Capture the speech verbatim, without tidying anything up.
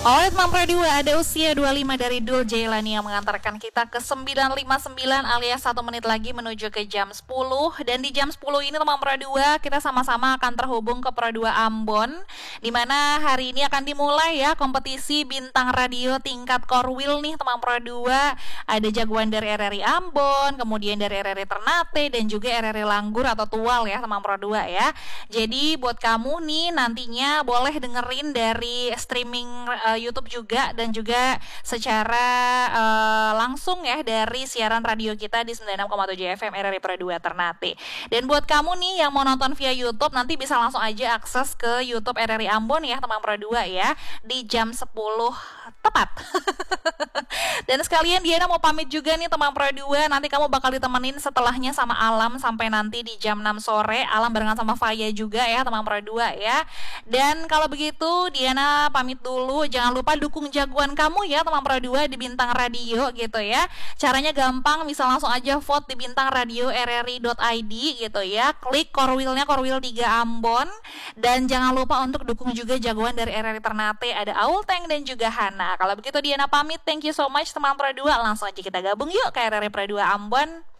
Alright, Mam Pro dua, ada usia dua puluh lima dari Dul Jailani yang mengantarkan kita ke sembilan lima sembilan alias satu menit lagi menuju ke jam sepuluh. Dan di jam sepuluh ini teman Pro dua, kita sama-sama akan terhubung ke Pro dua Ambon, dimana hari ini akan dimulai ya kompetisi bintang radio tingkat Korwil nih teman Pro dua. Ada jagoan dari R R I Ambon, kemudian dari R R I Ternate, dan juga R R I Langgur atau Tual ya teman Pro dua ya. Jadi buat kamu nih nantinya boleh dengerin dari streaming uh, YouTube juga, dan juga secara uh, langsung ya dari siaran radio kita di sembilan puluh enam koma tujuh F M R R I Pro dua Ternate. Dan buat kamu nih yang mau nonton via YouTube, nanti bisa langsung aja akses ke YouTube R R I Ambon ya teman Pro dua ya, di jam sepuluh tepat. Dan sekalian Diana mau pamit juga nih teman Pro dua, nanti kamu bakal ditemenin setelahnya sama Alam sampai nanti di jam enam sore. Alam barengan sama Faya juga ya teman Pro dua ya. Dan kalau begitu Diana pamit dulu. Jangan lupa dukung jagoan kamu ya teman Pro dua di Bintang Radio gitu ya. Caranya gampang, bisa langsung aja vote di bintang radio r r i dot i d gitu ya. Klik Korwilnya, Korwil tiga Ambon. Dan jangan lupa untuk dukung juga jagoan dari R R I Ternate, ada Aul Teng dan juga Hana. Kalau begitu Diana pamit, thank you so much teman Pro dua. Langsung aja kita gabung yuk ke R R I Pro dua Ambon.